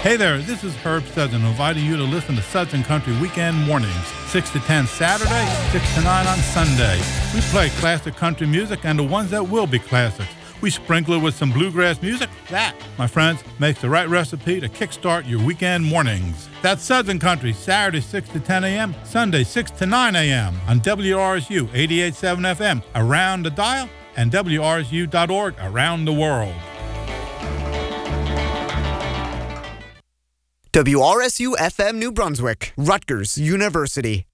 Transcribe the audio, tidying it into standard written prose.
Hey there, this is Herb Sudden inviting you to listen to Suds and Country Weekend Mornings, 6 to 10 Saturday, 6 to 9 on Sunday. We play classic country music and the ones that will be classics. We sprinkle it with some bluegrass music. That, my friends, makes the right recipe to kickstart your weekend mornings. That's Suds and Country, Saturday 6 to 10 a.m., Sunday 6 to 9 a.m. on WRSU 88.7 FM around the dial and WRSU.org around the world. WRSU FM New Brunswick, Rutgers University.